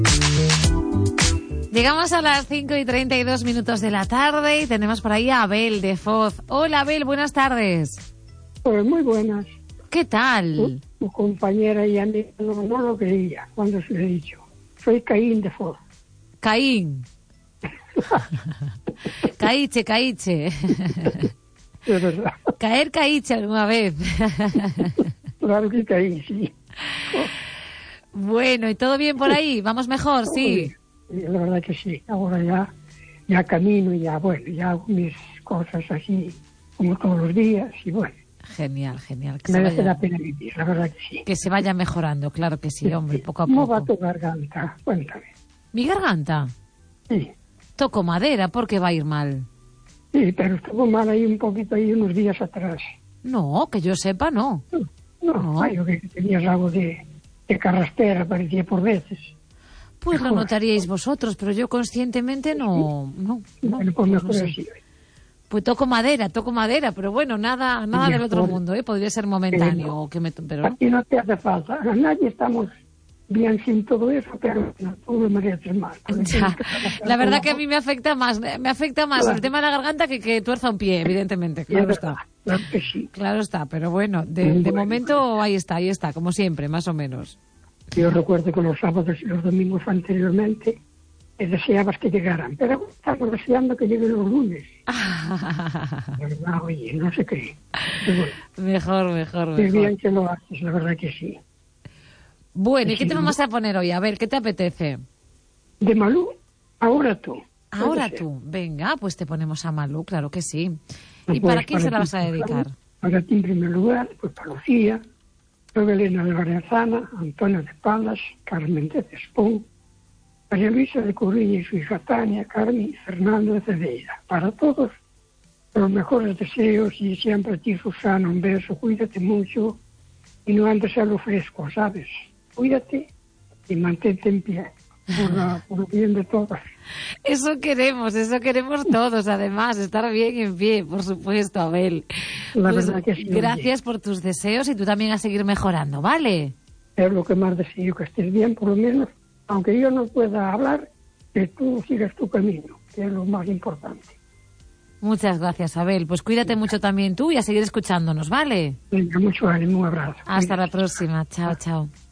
Llegamos a las 5:32 de la tarde y tenemos por ahí a Abel de Foz. Hola Abel, buenas tardes. Pues muy buenas. ¿Qué tal? Tu compañera y amiga no lo creía cuando se lo he dicho. Soy Caín de Foz. Caín. Caíche. Es verdad. Caíche alguna vez. Claro que caí, sí. Bueno, ¿y todo bien por ahí? ¿Vamos mejor? Sí. La verdad que sí. Ahora ya camino y ya hago mis cosas así como todos los días y bueno. Genial. Que merece la pena vivir, la verdad que sí. Que se vaya mejorando, claro que sí, hombre, poco a poco. ¿Cómo va tu garganta? Cuéntame. ¿Mi garganta? Sí. Toco madera, ¿por qué va a ir mal? Sí, pero estuvo mal ahí un poquito ahí unos días atrás. No, que yo sepa, no. No. Yo que tenías algo de carraspera, parecía por veces. Pues mejor. Lo notaríais vosotros, pero yo conscientemente no. Bueno, pues mejor así. Pues toco madera, pero bueno, nada del otro mundo, ¿eh? Podría ser momentáneo. Pero aquí no te hace falta, a nadie estamos bien sin todo eso, pero no, tú me mereces más. Ya. La verdad que a mí me afecta más claro. El tema de la garganta que tuerza un pie, evidentemente, claro está. Claro que sí. Claro está, pero bueno, de momento ahí está, como siempre, más o menos. Yo recuerdo que los sábados y los domingos anteriormente deseabas que llegaran, pero estamos deseando que lleguen los lunes. ¿Verdad? Oye, no se cree. Bueno, mejor. Qué bien que lo haces, la verdad que sí. Bueno, ¿y qué te vamos a poner hoy? A ver, ¿qué te apetece? De Malú, Ahora tú. Venga, pues te ponemos a Malú, claro que sí. ¿Y para quién se la vas a dedicar? Para ti en primer lugar, pues para Lucía, Elena de Lorenzana, Antonio de Palas, Carmen de Cespón, María Luisa de Coruña y su hija Tania, Carmen y Fernando de Cedeira. Para todos, los mejores deseos y siempre a ti, Susana, un beso, cuídate mucho y no andes a lo fresco, ¿sabes? Cuídate y mantente en pie, por el bien de todos. Eso queremos todos, además, estar bien en pie, por supuesto, Abel. La verdad que sí. Gracias por tus deseos y tú también a seguir mejorando, ¿vale? Es lo que más deseo, que estés bien, por lo menos. Aunque yo no pueda hablar, que tú sigas tu camino, que es lo más importante. Muchas gracias, Abel. Pues cuídate mucho también tú y a seguir escuchándonos, ¿vale? Venga, mucho ánimo, un abrazo. Hasta la próxima. Chao.